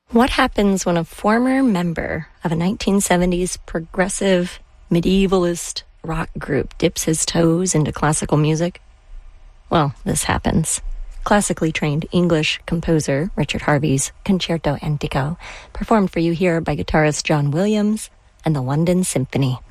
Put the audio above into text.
What happens when a former member of a 1970s progressive medievalist rock group dips his toes into classical music? Well, this happens. Classically trained English composer Richard Harvey's Concerto Antico, performed for you here by guitarist John Williams and the London Symphony.